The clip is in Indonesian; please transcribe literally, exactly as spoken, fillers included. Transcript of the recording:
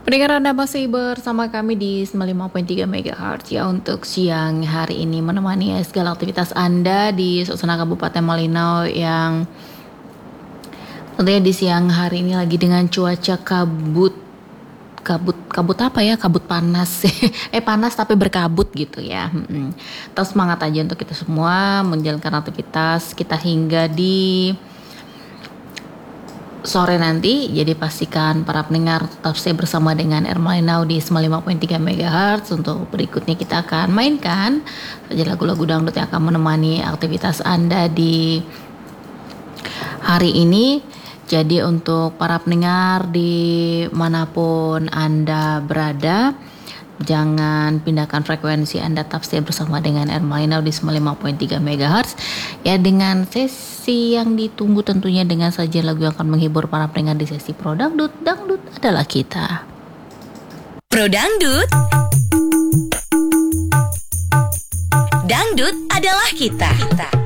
Pendengar Anda masih bersama kami di sembilan puluh lima koma tiga megahertz ya untuk siang hari ini menemani segala aktivitas Anda di suasana Kabupaten Malinau yang tentunya di siang hari ini lagi dengan cuaca kabut kabut kabut apa ya kabut panas eh panas tapi berkabut gitu ya. Mm-mm. Terus semangat aja untuk kita semua menjalankan aktivitas kita hingga di sore nanti. Jadi pastikan para pendengar tetap stay bersama dengan R Malinau di sembilan puluh lima koma tiga megahertz. Untuk berikutnya kita akan mainkan saja lagu-lagu dangdut yang akan menemani aktivitas Anda di hari ini. Jadi untuk para pendengar dimanapun Anda berada, jangan pindahkan frekuensi Anda, tetap stay bersama dengan R Malinau di sembilan puluh lima koma tiga megahertz ya, dengan sesi yang ditunggu tentunya dengan saja lagu yang akan menghibur para pendengar di sesi Pro Dangdut. Dangdut adalah kita. Pro Dangdut. Dangdut adalah kita. kita.